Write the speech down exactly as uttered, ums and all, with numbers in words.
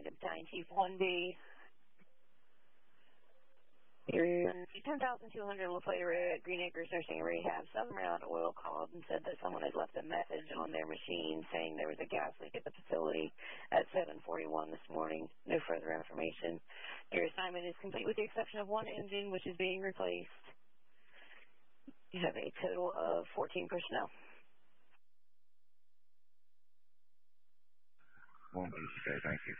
into Battalion Chief one B. ten thousand two hundred LaPlaya Road, Green Acres Nursing and Rehab. Southern Maryland Oil called and said that someone had left a message on their machine saying there was a gas leak at the facility at seven forty-one this morning. No further information. Your assignment is complete with the exception of one engine, which is being replaced. You have a total of fourteen personnel. one B, okay, thank you.